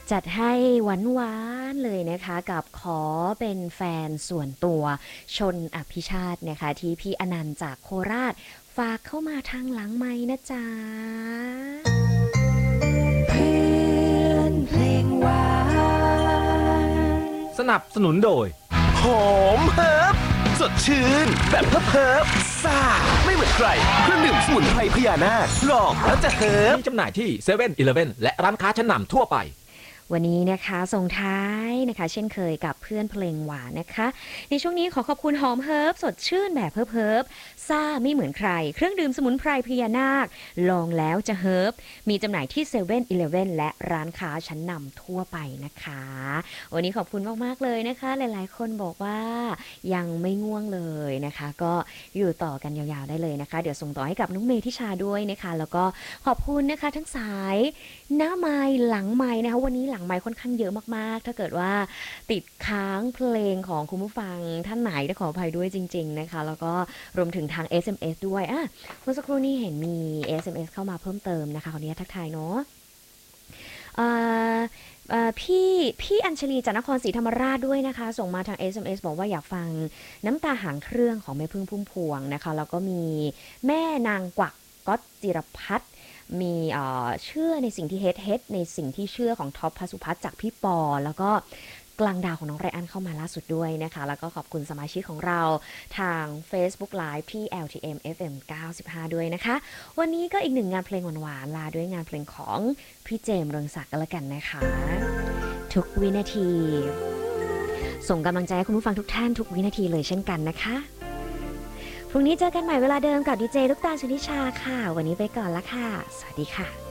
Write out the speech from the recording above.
จัดให้หวานๆเลยนะคะกับขอเป็นแฟนส่วนตัวชนอภิชาตินะคะที่พี่อนันต์จากโคราชฝากเข้ามาทางหลังไม้นะจ๊ะเพื่อนเพลงหวานสนับสนุนโดยหอมเฮิร์บสดชื่นแบบเพิบซ่าไม่เหมือนใครเครื่องดื่มสมุนไพรพญานาคลองแล้วจะเฮิร์บมีจำหน่ายที่เซเว่นอีเลฟเว่นและร้านค้าชั้นนำทั่วไปวันนี้นะคะส่งท้ายนะคะเช่นเคยกับเพื่อนเพลงหวานนะคะในช่วงนี้ขอขอบคุณหอมเฮิร์บสดชื่นแบบเฮิร์บซ่าไม่เหมือนใครเครื่องดื่มสมุนไพรพญานาคลองแล้วจะเฮิร์บมีจำหน่ายที่เซเว่นอีเลฟเว่นและร้านค้าชั้นนำทั่วไปนะคะวันนี้ขอบคุณมากๆเลยนะคะหลายๆคนบอกว่ายังไม่ง่วงเลยนะคะก็อยู่ต่อกันยาวๆได้เลยนะคะเดี๋ยวส่งต่อให้กับน้องเมธิชาด้วยนะคะแล้วก็ขอบคุณนะคะทั้งสายหน้าไม้หลังไม้นะคะวันนี้หลังไม้ค่อนข้างเยอะมากๆถ้าเกิดว่าติดค้างเพลงของคุณผู้ฟังท่านไหนต้องขออภัยด้วยจริงๆนะคะแล้วก็รวมถึงทาง SMS ด้วยเมื่อสักครู่นี้เห็นมี SMS เข้ามาเพิ่มเติมนะคะขออนุญาตทักทายเนาะพี่อัญชลีจากนครศรีธรรมราชด้วยนะคะส่งมาทาง SMS บอกว่าอยากฟังน้ำตาหางเครื่องของแม่พึ่งพุ่มพวงนะคะแล้วก็มีแม่นางกวักก๊อตจิรพัฒน์มีเชื่อในสิ่งที่เฮ็ดในสิ่งที่เชื่อของท็อปพสุพัฒน์จากพี่ปอแล้วก็กลางดาวของน้องไรอันเข้ามาล่าสุดด้วยนะคะแล้วก็ขอบคุณสมาชิกของเราทาง Facebook Live ที่ LTM FM 95ด้วยนะคะวันนี้ก็อีกหนึ่งงานเพลงหวานๆลาด้วยงานเพลงของพี่เจมส์เรืองศักดิ์กันละกันนะคะทุกวินาทีส่งกำลังใจให้คุณผู้ฟังทุกท่านทุกวินาทีเลยเช่นกันนะคะพรุ่งนี้เจอกันใหม่เวลาเดิมกับดีเจลูกตาล ชนิชาค่ะวันนี้ไปก่อนละค่ะสวัสดีค่ะ